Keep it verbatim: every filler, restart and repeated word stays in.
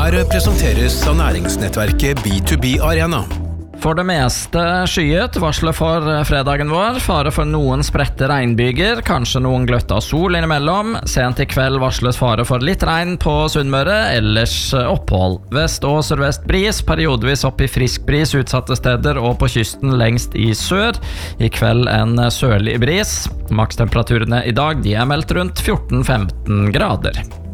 Her presenteres av næringsnettverket B to B Arena. For det meste skyet varsler for fredagen vår. Fare for noen spredte regnbyger, kanskje noen gløtt av sol innimellom. Sent i kveld varsles fare for litt regn på Sunnmøre, ellers opphold. Vest- og sørvest bris, periodevis opp i frisk bris utsatte steder og på kysten lengst i sør. I kveld en sørlig bris. Makstemperaturene i dag de er meldt rundt fjorten til femten grader.